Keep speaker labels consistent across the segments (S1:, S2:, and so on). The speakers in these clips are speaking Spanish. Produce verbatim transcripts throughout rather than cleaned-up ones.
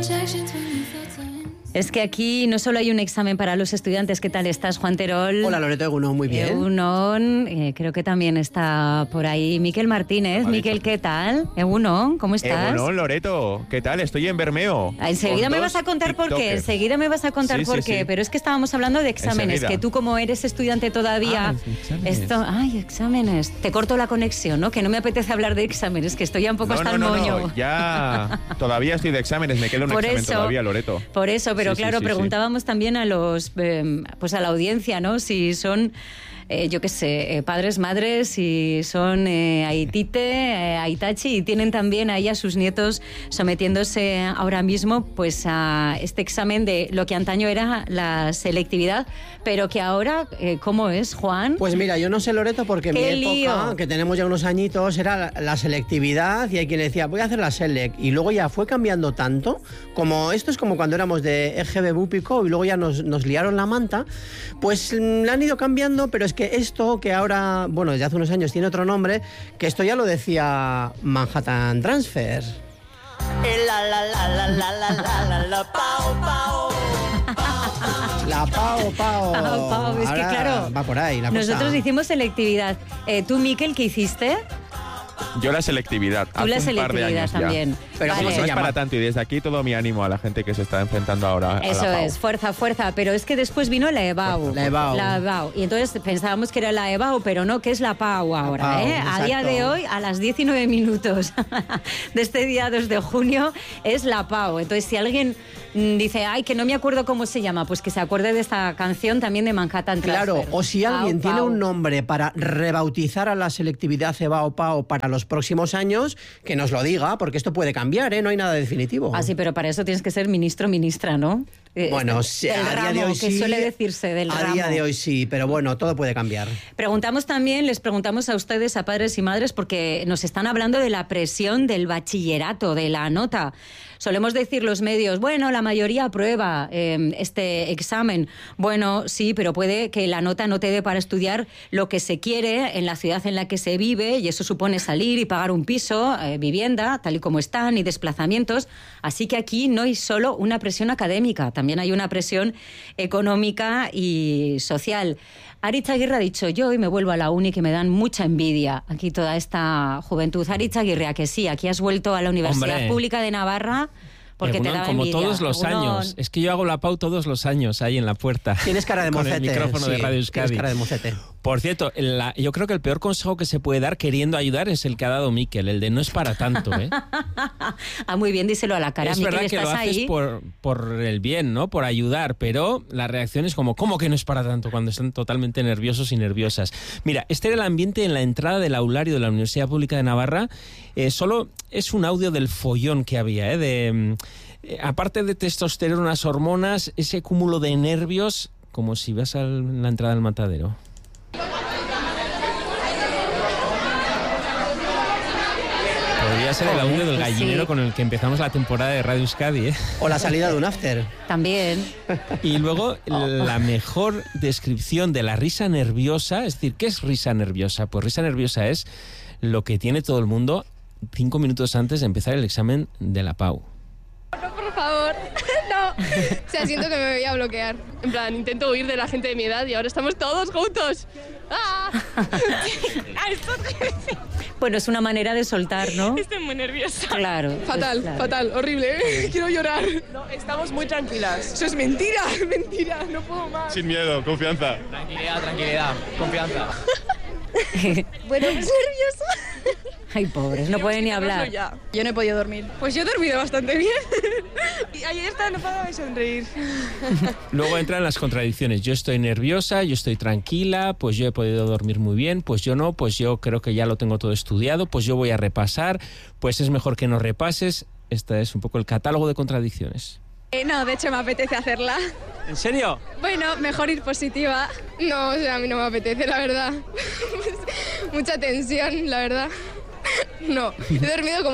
S1: Es que aquí no solo hay un examen para los estudiantes. ¿Qué tal estás, Juan Terol?
S2: Hola, Loreto, Egunon, muy bien.
S1: Egunon, eh, creo que también está por ahí Miquel Martínez. Miquel, ¿qué tal? Egunon, ¿cómo estás?
S3: Egunon, Loreto, ¿qué tal? Estoy en Bermeo.
S1: Enseguida me vas a contar por qué, enseguida me vas a contar
S3: sí,
S1: por
S3: sí,
S1: qué,
S3: sí.
S1: pero es que estábamos hablando de exámenes,
S3: Enseguida.
S1: que tú como eres estudiante todavía...
S3: Ah, exámenes.
S1: Esto, ay, exámenes. Te corto la conexión, ¿no? Que no me apetece hablar de exámenes, que estoy ya un poco
S3: No,
S1: hasta
S3: no,
S1: el
S3: no,
S1: moño.
S3: no, ya todavía estoy de exámenes, me queda un
S1: Por
S3: examen
S1: eso,
S3: todavía, Loreto.
S1: Por eso, pero
S3: Sí, sí,
S1: claro,
S3: sí,
S1: preguntábamos también a los, eh, pues a la audiencia, ¿no? Si son, eh, yo qué sé, eh, padres, madres, si son eh, Aitite, eh, Aitachi, y tienen también ahí a sus nietos sometiéndose ahora mismo, pues a este examen de lo que antaño era la selectividad, pero que ahora, eh, ¿cómo es, Juan?
S2: Pues mira, yo no sé, Loreto, porque en mi
S1: ¡Qué
S2: época,
S1: lío!
S2: que tenemos ya unos añitos, era la, la selectividad y hay quien le decía, voy a hacer la select. Y luego ya fue cambiando tanto, como esto es como cuando éramos de E G B Búpico y luego ya nos, nos liaron la manta, pues mm, la han ido cambiando, pero es que esto que ahora, bueno, desde hace unos años tiene otro nombre, que esto ya lo decía Manhattan Transfer.
S4: La la la la la la la la la pao pao.
S2: La Pao Pao.
S1: Pao, Pao, es que
S2: Ahora
S1: claro,
S2: va por ahí la
S1: nosotros
S2: cosa.
S1: hicimos selectividad. Eh, ¿Tú, Miquel, qué hiciste?
S3: Yo la selectividad,
S1: Tú la
S3: hace un par de
S1: selectividad
S3: años
S1: también.
S3: ya.
S2: Pero
S1: Vale.
S2: ¿cómo
S3: No
S2: se
S3: es
S2: llama?
S3: para tanto y desde aquí todo mi ánimo a la gente que se está enfrentando ahora a
S1: Eso
S3: la PAU.
S1: es, fuerza, fuerza, pero es que después vino la EBAU.
S2: La EBAU.
S1: La EBAU. Y entonces pensábamos que era la EBAU, pero no, que es la PAU ahora.
S2: PAU,
S1: ¿eh? A día
S2: exacto.
S1: de hoy, a las diecinueve minutos de este día dos de junio, es la PAU. Entonces, si alguien mm, dice, ay, que no me acuerdo cómo se llama, pues que se acuerde de esta canción también de Manhattan Transfer.
S2: Claro, o si
S1: Pau,
S2: alguien tiene
S1: Pau.
S2: un nombre para rebautizar a la selectividad EBAU Pau para los próximos años, que nos lo diga, porque esto puede cambiar, ¿eh? No hay nada definitivo.
S1: Ah, sí, pero para eso tienes que ser ministro o ministra, ¿no? Eh,
S2: Bueno, sí,
S1: del
S2: a día
S1: ramo,
S2: de hoy
S1: que
S2: sí.
S1: suele decirse del
S2: a
S1: ramo.
S2: día de hoy sí, pero bueno, todo puede cambiar.
S1: Preguntamos también, les preguntamos a ustedes, a padres y madres, porque nos están hablando de la presión del bachillerato, de la nota. Solemos decir los medios, bueno, la mayoría aprueba eh, este examen. Bueno, sí, pero puede que la nota no te dé para estudiar lo que se quiere en la ciudad en la que se vive, y eso supone salir y pagar un piso, eh, vivienda, tal y como están, y desplazamientos. Así que aquí no hay solo una presión académica, también hay una presión económica y social. Aritz Aguirre ha dicho, yo hoy me vuelvo a la uni, que me dan mucha envidia aquí toda esta juventud. Aritz Aguirre, ¿a que sí? Aquí has vuelto a la Universidad
S5: Hombre.
S1: Pública de Navarra porque
S5: Egunon,
S1: te daba
S5: como
S1: envidia.
S5: todos los
S1: Egunon.
S5: años. Es que yo hago la PAU todos los años ahí en la puerta.
S2: Tienes cara de
S5: Con
S2: mocete.
S5: el micrófono de
S2: sí,
S5: Radio Euskadi.
S2: Tienes cara de mocete.
S5: Por cierto, la- yo creo que el peor consejo que se puede dar queriendo ayudar es el que ha dado Miquel, el de no es para tanto, ¿eh?
S1: Ah, muy bien, díselo a la cara.
S5: es
S1: Miquel,
S5: verdad que lo
S1: ¿estás
S5: haces
S1: ahí?
S5: por, por el bien, ¿no? Por ayudar, pero la reacción es como, ¿cómo que no es para tanto? Cuando están totalmente nerviosos y nerviosas. Mira, este era el ambiente en la entrada del aulario de la Universidad Pública de Navarra. Eh, solo es un audio del follón que había, ¿eh? De, mm, eh, aparte de testosterona, unas hormonas, ese cúmulo de nervios, como si vas a la entrada del matadero. Podría ser el audio del
S1: Pues
S5: gallinero
S1: sí.
S5: con el que empezamos la temporada de Radio Euskadi, ¿eh?
S2: O la salida de un after.
S1: También.
S5: Y luego la mejor descripción de la risa nerviosa, es decir, ¿qué es risa nerviosa? Pues risa nerviosa es lo que tiene todo el mundo cinco minutos antes de empezar el examen de la PAU.
S6: No, por favor, no. O sea, siento que me voy a bloquear. En plan, intento huir de la gente de mi edad y ahora estamos todos juntos. ¡Ah! Ah, esto es-
S1: Bueno, es una manera de soltar, ¿no?
S6: Estoy muy nerviosa.
S1: Claro. pues
S6: Fatal,
S1: claro.
S6: fatal, horrible. ¿eh? Quiero llorar.
S7: No, estamos muy tranquilas.
S6: Eso es mentira, mentira, no puedo más.
S3: Sin miedo, confianza.
S7: Tranquilidad, tranquilidad, confianza.
S6: Bueno, es nerviosa.
S1: Ay, pobres, no pueden ni hablar.
S6: Ya. Yo no he podido dormir. Pues yo he dormido bastante bien. Y ayer estaba no paraba de sonreír.
S5: Luego entran las contradicciones. Yo estoy nerviosa, yo estoy tranquila, pues yo he podido dormir muy bien, pues yo no, pues yo creo que ya lo tengo todo estudiado, pues yo voy a repasar, pues es mejor que no repases. Este es un poco el catálogo de contradicciones.
S6: Eh, no, de hecho me apetece hacerla.
S5: ¿En serio?
S6: Bueno, mejor ir positiva. No, o sea, a mí no me apetece, la verdad. Mucha tensión, la verdad. No, he dormido como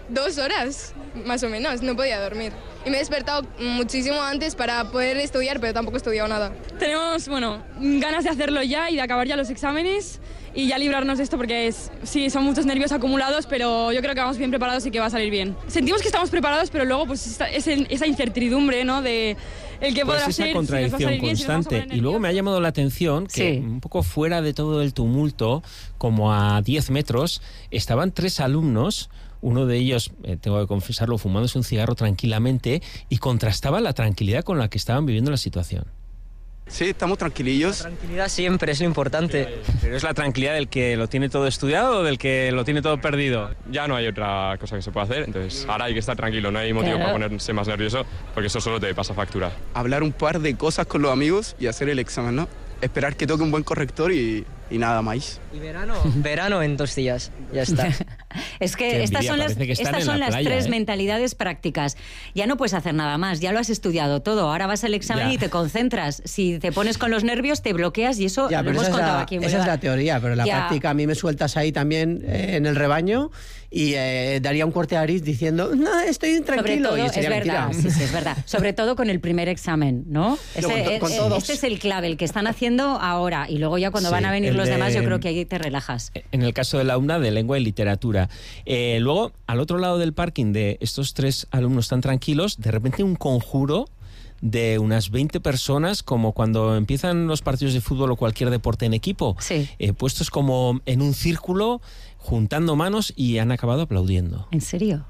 S6: dos horas, más o menos, no podía dormir. Y me he despertado muchísimo antes para poder estudiar, pero tampoco he estudiado nada.
S8: Tenemos, bueno, ganas de hacerlo ya y de acabar ya los exámenes y ya librarnos de esto porque es, sí, son muchos nervios acumulados, pero yo creo que vamos bien preparados y que va a salir bien. Sentimos que estamos preparados, pero luego pues esta, es el, esa incertidumbre, ¿no? De el que podrá
S5: pues esa
S8: ser,
S5: contradicción
S8: si nos va a salir bien, si nos vamos a
S5: constante.
S8: poner
S5: Y luego me ha llamado la atención que
S1: Sí.
S5: un poco fuera de todo el tumulto, como a diez metros, estaban tres alumnos. Uno de ellos, eh, tengo que confesarlo, fumándose un cigarro tranquilamente y contrastaba la tranquilidad con la que estaban viviendo la situación.
S9: Sí, estamos tranquilillos.
S7: Tranquilidad siempre es lo importante.
S5: ¿Pero es la tranquilidad del que lo tiene todo estudiado o del que lo tiene todo perdido?
S10: Ya no hay otra cosa que se pueda hacer, entonces ahora hay que estar tranquilo, no hay motivo
S1: Claro.
S10: para ponerse más nervioso, porque eso solo te pasa factura.
S9: Hablar un par de cosas con los amigos y hacer el examen, ¿no? Esperar que toque un buen corrector y, y nada más.
S7: Y verano, verano en dos días, ya está.
S1: Es que
S5: Qué
S1: estas
S5: envidia,
S1: son las,
S5: parece que están
S1: estas
S5: en
S1: son
S5: la
S1: las
S5: playa,
S1: tres
S5: ¿eh?
S1: mentalidades prácticas. Ya no puedes hacer nada más, ya lo has estudiado todo. Ahora vas al examen
S5: Ya.
S1: y te concentras. Si te pones con los nervios, te bloqueas y eso
S2: Ya,
S1: lo
S2: pero
S1: hemos
S2: esa, es
S1: contado
S2: la,
S1: aquí. en
S2: esa es
S1: Boulevard.
S2: la teoría, pero en la
S1: Ya.
S2: práctica a mí me sueltas ahí también eh, en el rebaño y eh, daría un corte a Aris diciendo, no, estoy
S1: Sobre
S2: tranquilo.
S1: todo,
S2: y
S1: es
S2: sería
S1: verdad,
S2: mentira.
S1: sí, sí, es verdad. Sobre todo con el primer examen, ¿no? Ese,
S2: con to- con
S1: eh,
S2: todos.
S1: este es el clave, el que están haciendo ahora. Y luego ya cuando
S5: Sí,
S1: van a venir
S5: el
S1: los
S5: de-
S1: demás, yo creo que ahí te relajas.
S5: En el caso de la UNA, de lengua y literatura. Eh, luego, al otro lado del parking de estos tres alumnos tan tranquilos, de repente un conjuro de unas veinte personas, como cuando empiezan los partidos de fútbol o cualquier deporte en equipo,
S1: Sí.
S5: eh, puestos como en un círculo, juntando manos y han acabado aplaudiendo.
S1: ¿En serio?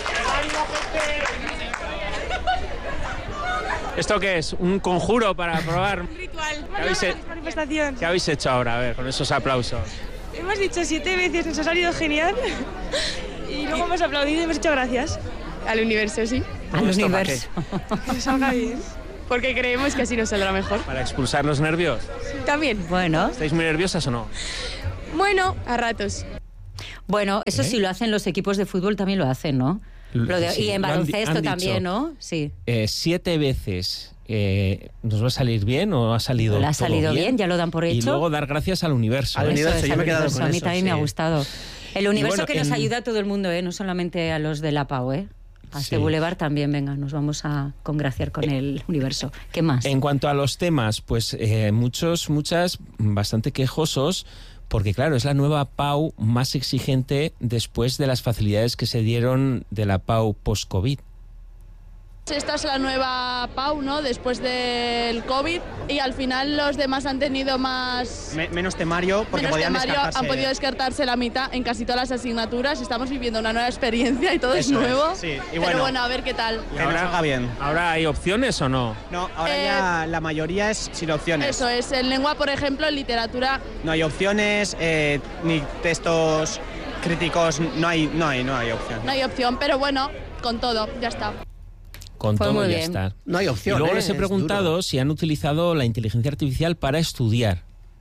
S5: ¿Esto qué es? ¿Un conjuro para probar?
S8: Ritual.
S5: ¿Qué habéis, he-
S8: manifestación.
S5: ¿Qué habéis hecho ahora? A ver, con esos aplausos.
S8: Hemos dicho siete veces, nos ha salido genial. Y luego hemos aplaudido y hemos hecho gracias.
S6: Al universo, sí,
S1: Al
S5: ¿Esto para
S1: universo.
S8: Que nos salga bien.
S6: porque creemos que así nos saldrá mejor.
S5: ¿Para expulsar los nervios?
S6: También,
S1: Bueno,
S5: ¿Estáis muy nerviosas o no?
S6: bueno, a ratos.
S1: bueno, eso
S5: ¿Eh?
S1: sí lo hacen los equipos de fútbol, también lo hacen, ¿no? Lo de-
S5: Sí,
S1: y en
S5: lo han di-
S1: baloncesto
S5: han dicho.
S1: también, ¿no? Sí.
S5: Eh, siete veces. Eh, ¿Nos va a salir bien o ha salido
S1: ¿Le ha
S5: todo
S1: salido bien? ¿Ya lo dan por
S5: Y
S1: hecho?
S5: luego dar gracias al universo.
S2: Al
S5: ¿eh?
S2: universo,
S1: Eso es,
S2: yo
S1: al
S2: me he quedado
S1: universo.
S2: con
S1: A mí
S2: eso,
S1: también me ha
S2: sí.
S1: gustado. El universo
S5: bueno,
S1: que nos
S5: en-
S1: ayuda a todo el mundo, ¿eh? No solamente a los de la Pau, ¿eh? A este
S5: Sí.
S1: Boulevard también, venga, nos vamos a congraciar con el universo. ¿Qué más?
S5: En cuanto a los temas, pues eh, muchos, muchas, bastante quejosos, porque claro, es la nueva Pau más exigente después de las facilidades que se dieron de la Pau post-COVID.
S6: Esta es la nueva Pau, ¿no? Después del COVID y al final los demás han tenido más...
S7: Me- menos temario porque
S6: menos
S7: podían
S6: temario,
S7: descartarse.
S6: han podido descartarse la mitad en casi todas las asignaturas. Estamos viviendo una nueva experiencia y todo es
S7: Eso es,
S6: nuevo.
S7: sí. Y
S6: Pero
S7: bueno,
S6: bueno, a ver qué tal.
S7: Que nos salga bien.
S5: ¿Ahora hay opciones o no?
S7: No, ahora
S6: Eh,
S7: ya la mayoría es sin opciones.
S6: Eso es, en lengua, por ejemplo, en literatura,
S7: No hay opciones, eh, ni textos críticos, no hay, no hay, no hay opción.
S6: no hay opción, pero bueno, con todo, ya está.
S5: Con
S1: Fue
S5: todo
S1: muy
S5: ya
S1: bien.
S5: está.
S2: No hay opción.
S5: Y luego
S2: ¿eh?
S5: les he
S2: Es
S5: preguntado
S2: duro.
S5: si han utilizado la inteligencia artificial para estudiar.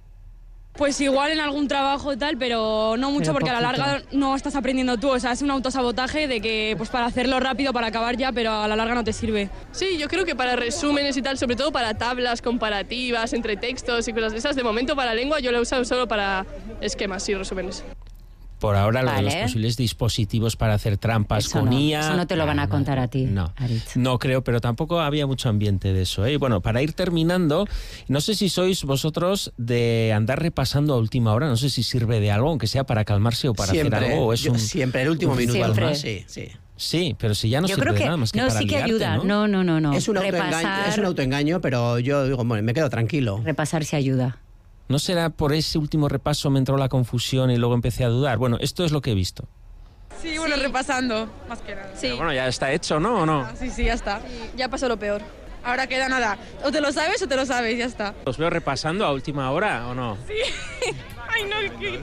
S8: Pues igual en algún trabajo y tal, pero no mucho
S1: Pero
S8: porque a la
S1: poquito.
S8: larga no estás aprendiendo tú. O sea, es un autosabotaje de que pues para hacerlo rápido, para acabar ya, pero a la larga no te sirve.
S6: Sí, yo creo que para resúmenes y tal, sobre todo para tablas comparativas entre textos y cosas de esas, de momento para lengua yo lo he usado solo para esquemas y resúmenes.
S5: Por ahora, lo de los
S1: Vale.
S5: posibles dispositivos para hacer trampas
S1: Eso
S5: con
S1: no,
S5: I A...
S1: eso no te lo van a contar a ti,
S5: No,
S1: Aritz.
S5: no creo, pero tampoco había mucho ambiente de eso. ¿eh? Y bueno, para ir terminando, no sé si sois vosotros de andar repasando a última hora, no sé si sirve de algo, aunque sea para calmarse o para
S2: Siempre,
S5: hacer algo. O es
S2: yo-
S5: un,
S2: siempre, el último
S5: un
S2: minuto.
S5: ritual
S1: Siempre.
S5: más.
S2: Sí, sí.
S5: Sí, pero si ya no
S1: Yo
S5: sirve
S1: creo
S5: de
S1: que
S5: nada más que
S1: no,
S5: para
S1: sí que
S5: liarte,
S1: ayuda.
S5: ¿no?
S1: No, no, no, no.
S2: Es, un autoengaño,
S1: repasar,
S2: es un autoengaño, pero yo digo, bueno, me quedo tranquilo.
S1: repasar sí ayuda.
S5: ¿No será por ese último repaso me entró la confusión y luego empecé a dudar? Bueno, esto es lo que he visto.
S8: Sí, bueno, repasando, más que nada.
S6: Sí,
S5: Pero bueno, ya está hecho, ¿no? ¿O no?
S8: Sí, sí, ya está.
S6: ya pasó lo peor.
S8: Ahora queda nada. O te lo sabes o te lo sabes, ya está.
S5: ¿Os veo repasando a última hora o no?
S8: Ay, no, que...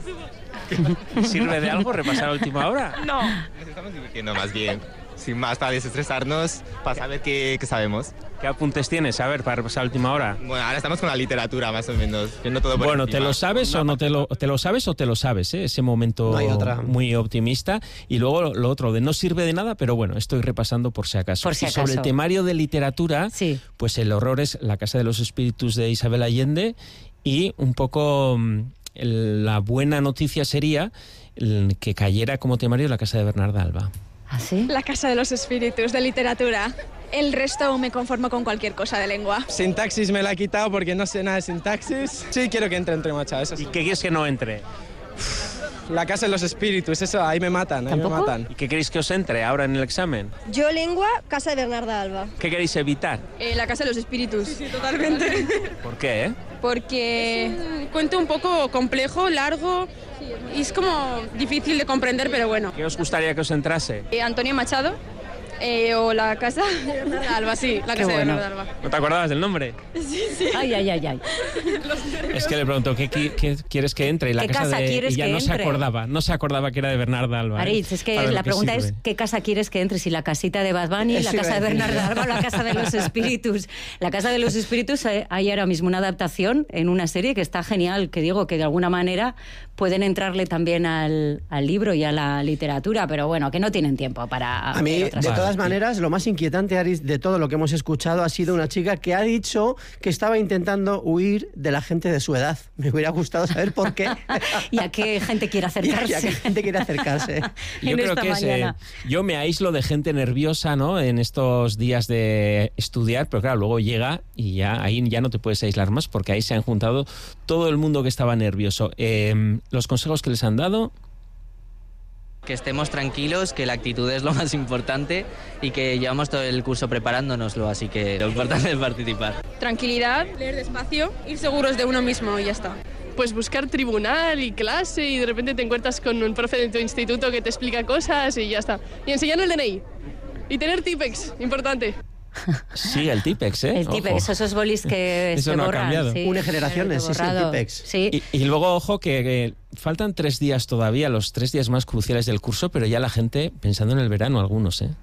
S5: ¿Sirve de algo repasar a última hora?
S8: No.
S11: Nos estamos divirtiendo más bien, sin más para desestresarnos, para saber qué, qué sabemos.
S5: ¿Qué apuntes tienes? A ver, para repasar a última hora.
S11: Bueno, ahora estamos con la literatura más o menos, viendo todo por
S5: Bueno, ¿te
S11: encima.
S5: lo sabes o no te lo, te lo sabes o te lo sabes? ¿eh? Ese momento
S2: No hay otra.
S5: muy optimista. Y luego lo, lo otro, de no sirve de nada, pero bueno, estoy repasando por si acaso.
S1: Por si
S5: Y sobre el
S1: acaso.
S5: temario de literatura,
S1: Sí.
S5: pues el horror es La Casa de los Espíritus de Isabel Allende y un poco mm, el- la buena noticia sería el que cayera como temario La Casa de Bernarda Alba.
S1: ¿Ah, sí?
S12: La Casa de los Espíritus, de literatura. El resto me conformo con cualquier cosa de lengua.
S7: Sintaxis me la he quitado porque no sé nada de sintaxis. Sí, quiero que entre entre macha. Eso sí.
S5: ¿Y qué quieres que no entre?
S7: La Casa de los Espíritus, eso, ahí me matan, ahí me matan.
S5: ¿Y qué queréis que os entre ahora en el examen?
S13: Yo lengua, Casa de Bernarda Alba.
S5: ¿Qué queréis evitar?
S8: Eh, la Casa de los Espíritus. Sí, sí, totalmente.
S5: ¿Por qué, eh?
S8: Porque es un cuento un poco complejo, largo, y es como difícil de comprender, pero bueno.
S5: ¿Qué os gustaría que os entrase?
S8: Eh, Antonio Machado. Eh, o la Casa de Bernarda Alba, sí, la Casa
S5: bueno.
S8: de Bernarda Alba.
S5: ¿No te acordabas del nombre?
S8: Sí, sí.
S1: Ay, ay, ay, ay.
S5: Es que le pregunto, ¿qué, qué, qué quieres que entre? Y la
S1: ¿Qué
S5: casa,
S1: casa
S5: de...
S1: quieres
S5: y ya
S1: que
S5: no
S1: entre?
S5: se acordaba, no se acordaba que era de Bernarda Alba. ¿eh?
S1: Aritz, es que
S5: Para lo
S1: la pregunta
S5: sirve.
S1: es ¿qué casa quieres que entre? Si la casita de Bad Bunny,
S2: Eso
S1: la casa de
S2: iba a decir.
S1: Bernarda Alba o la Casa de los Espíritus. La Casa de los Espíritus, eh, hay ahora mismo una adaptación en una serie que está genial, que digo que de alguna manera pueden entrarle también al, al libro y a la literatura, pero bueno, que no tienen tiempo para
S2: A mí,
S1: ver
S2: de
S1: otras
S2: todas
S1: cosas.
S2: maneras, lo más inquietante, Aris, de todo lo que hemos escuchado ha sido una chica que ha dicho que estaba intentando huir de la gente de su edad. Me hubiera gustado saber por qué.
S1: ¿Y a qué gente quiere
S2: Y a-
S1: acercarse?
S2: y a qué gente quiere acercarse.
S5: Yo
S1: en
S5: creo
S1: esta
S5: que es,
S1: mañana.
S5: eh, yo me aíslo de gente nerviosa, ¿no? En estos días de estudiar, pero claro, luego llega y ya ahí ya no te puedes aislar más porque ahí se han juntado todo el mundo que estaba nervioso. Eh, los consejos que les han dado.
S14: Que estemos tranquilos, que la actitud es lo más importante y que llevamos todo el curso preparándonoslo, así que lo importante es participar.
S8: Tranquilidad, leer despacio, ir seguros de uno mismo y ya está.
S6: Pues buscar tribunal y clase y de repente te encuentras con un profe de tu instituto que te explica cosas y ya está. Y enseñar el D N I. Y tener Tipex, importante.
S5: Sí, el Tipex, ¿eh?
S1: El Tipex,
S5: Ojo.
S1: esos bolis que
S5: Eso
S1: se
S5: no ha
S1: borran.
S5: cambiado.
S1: Sí,
S2: Une generaciones, sí, sí, el
S1: borrado.
S2: Tipex.
S1: Sí.
S5: Y, y luego, ojo, que, que faltan tres días todavía, los tres días más cruciales del curso, pero ya la gente pensando en el verano, algunos, ¿eh?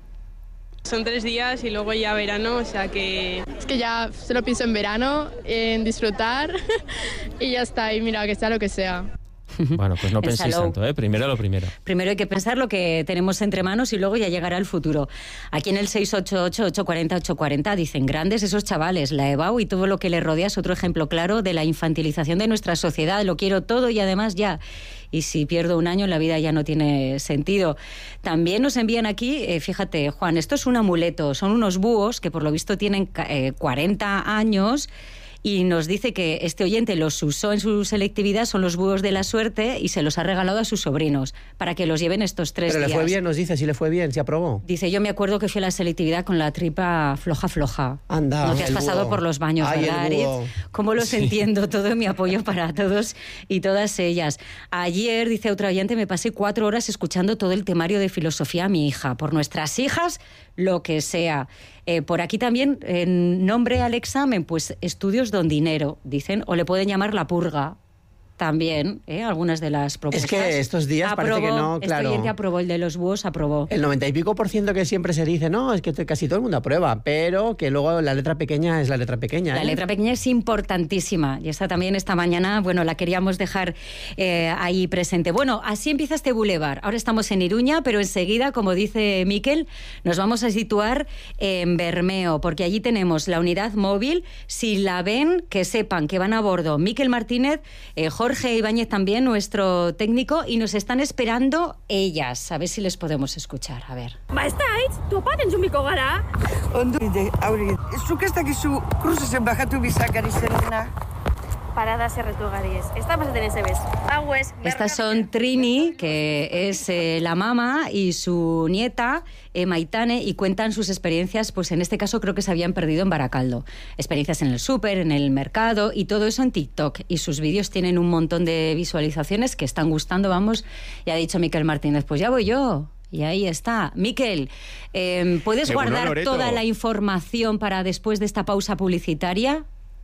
S6: Son tres días y luego ya verano, o sea que... Es que ya solo pienso en verano, en disfrutar y ya está, y mira, que sea lo que sea.
S5: Bueno, pues no
S1: En
S5: penséis
S1: Salou.
S5: tanto, ¿eh? Primero lo primero.
S1: Primero hay que pensar lo que tenemos entre manos y luego ya llegará el futuro. Aquí en el seis ocho ocho, ocho cuatro cero, ocho cuatro cero dicen grandes esos chavales, la EBAU y todo lo que le rodea es otro ejemplo claro de la infantilización de nuestra sociedad. Lo quiero todo y además ya. Y si pierdo un año, la vida ya no tiene sentido. También nos envían aquí, eh, fíjate, Juan, esto es un amuleto, son unos búhos que por lo visto tienen eh, cuarenta años. Y nos dice que este oyente los usó en su selectividad, son los búhos de la suerte, y se los ha regalado a sus sobrinos para que los lleven estos tres
S2: Pero
S1: días.
S2: le fue bien, nos dice, si le fue bien, si aprobó.
S1: Dice, yo me acuerdo que fui a la selectividad con la tripa floja, floja.
S2: Anda,
S1: No te has
S2: el
S1: pasado
S2: búho.
S1: por los baños,
S2: Ay,
S1: ¿verdad,
S2: el
S1: Aritz?
S2: búho.
S1: ¿Cómo los
S2: Sí.
S1: entiendo? Todo mi apoyo para todos y todas ellas. Ayer, dice otra oyente, me pasé cuatro horas escuchando todo el temario de filosofía a mi hija. Por nuestras hijas, lo que sea. Eh, por aquí también, en nombre al examen, pues estudios don dinero, dicen, o le pueden llamar la purga. También, ¿eh? Algunas de las propuestas.
S2: Es que estos días parece que
S1: Aprobó,
S2: no,
S1: este
S2: claro.
S1: oyente aprobó, el de los búhos aprobó.
S2: El noventa y pico por ciento que siempre se dice, no, es que te- casi todo el mundo aprueba, pero que luego la letra pequeña es la letra pequeña.
S1: La
S2: ¿eh?
S1: letra pequeña es importantísima y esta también esta mañana, bueno, la queríamos dejar eh, ahí presente. Bueno, así empieza este bulevar. Ahora estamos en Iruña, pero enseguida, como dice Miquel, nos vamos a situar en Bermeo, porque allí tenemos la unidad móvil. Si la ven, que sepan que van a bordo Miquel Martínez, eh, Jorge Ibáñez también, nuestro técnico, y nos están esperando ellas. A ver si les podemos escuchar. A ver.
S15: Ba, ez da, aitz, topaten zumiko gara.
S16: Ondo, ide, aurri, zuk ez dakizu kruzezen bajatu bizakari zerena.
S15: Parada zerretu gariez. Ez da pasaten ez ebez. Hau ez,
S1: Estas son Trini, que es eh, la mamá, y su nieta, eh, Maitane, y cuentan sus experiencias, pues en este caso creo que se habían perdido en Baracaldo. Experiencias en el súper, en el mercado, y todo eso en TikTok. Y sus vídeos tienen un montón de visualizaciones que están gustando, vamos. Y ha dicho Miquel Martínez, pues ya voy yo. Y ahí está. Miquel, eh, ¿puedes
S3: Egunon,
S1: guardar
S3: Loreto.
S1: toda la información para después de esta pausa publicitaria?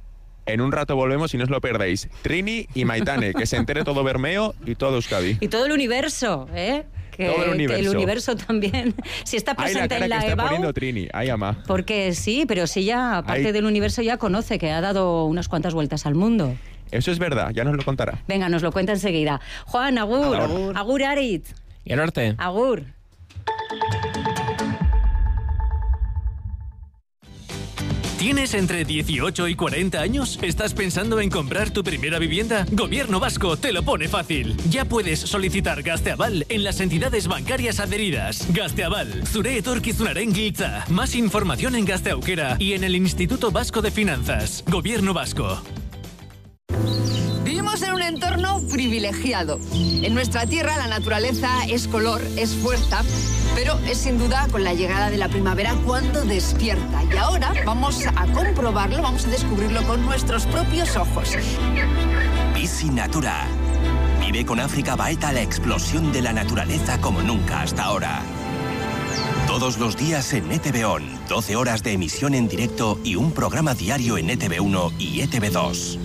S3: En un rato volvemos y no os lo perdáis. Trini y Maitane, que se entere todo Bermeo y todo Euskadi.
S1: Y todo el universo, ¿eh? Que,
S3: Todo el universo.
S1: que el universo también, si está
S3: Ay, la
S1: presente
S3: cara
S1: en
S3: que
S1: la
S3: está
S1: EBAU,
S3: poniendo Trini. Ay, ama.
S1: porque sí, pero sí ya, aparte
S3: Ay.
S1: del universo, ya conoce que ha dado unas cuantas vueltas al mundo.
S3: Eso es verdad, ya nos lo contará.
S1: Venga, nos lo cuenta enseguida. Juan, agur,
S3: Agur.
S1: agur Aritz,
S5: Y al norte.
S1: agur.
S17: ¿Tienes entre dieciocho y cuarenta años? ¿Estás pensando en comprar tu primera vivienda? Gobierno Vasco te lo pone fácil. Ya puedes solicitar Gazteaval en las entidades bancarias adheridas. Gazteaval, zure etorkizunaren giltza. Más información en Gazteaukera y en el Instituto Vasco de Finanzas. Gobierno Vasco.
S18: Vivimos en un entorno privilegiado. En nuestra tierra la naturaleza es color, es fuerza, pero es sin duda con la llegada de la primavera cuando despierta. Y ahora vamos a comprobarlo, vamos a descubrirlo con nuestros propios ojos.
S19: Bizi Natura. Vive con África Baeta la explosión de la naturaleza como nunca hasta ahora. Todos los días en E T V O N, doce horas de emisión en directo y un programa diario en E T V uno y E T V dos.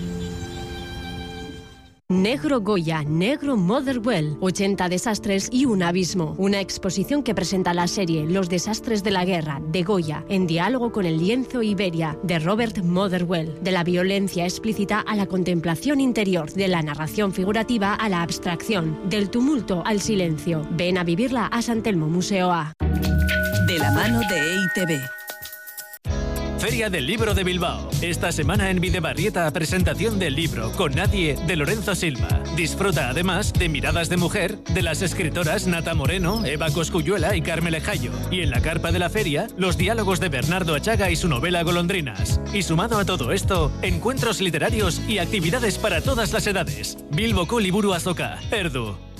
S20: Negro Goya, Negro Motherwell, ochenta desastres y un abismo. Una exposición que presenta la serie Los desastres de la guerra, de Goya, en diálogo con el lienzo Iberia, de Robert Motherwell. De la violencia explícita a la contemplación interior, de la narración figurativa a la abstracción, del tumulto al silencio. Ven a vivirla a San Telmo Museo A.
S21: De la mano de E I T V.
S17: Feria del Libro de Bilbao. Esta semana en Bidebarrieta, presentación del libro Con Nadie, de Lorenzo Silva. Disfruta además de Miradas de Mujer, de las escritoras Nata Moreno, Eva Cosculluela y Carmele Jayo. Y en la carpa de la feria, los diálogos de Bernardo Achaga y su novela Golondrinas. Y sumado a todo esto, encuentros literarios y actividades para todas las edades. Bilboko Liburu Azoka, Erdu.